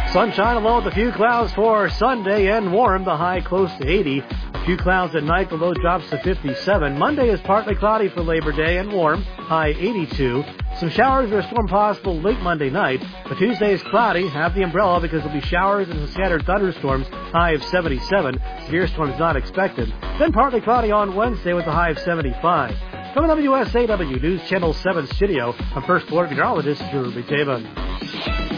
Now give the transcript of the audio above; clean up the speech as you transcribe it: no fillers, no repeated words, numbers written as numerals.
Sunshine along with a few clouds for Sunday and warm, the high close to 80. A few clouds at night, the low drops to 57. Monday is partly cloudy for Labor Day and warm, high 82. Some showers or a storm possible late Monday night, but Tuesday is cloudy. Have the umbrella because there'll be showers and some scattered thunderstorms, high of 77. Severe storms not expected. Then partly cloudy on Wednesday with a high of 75. From the WSAW News Channel 7 studio, I'm First Alert Meteorologist Drew Tabon.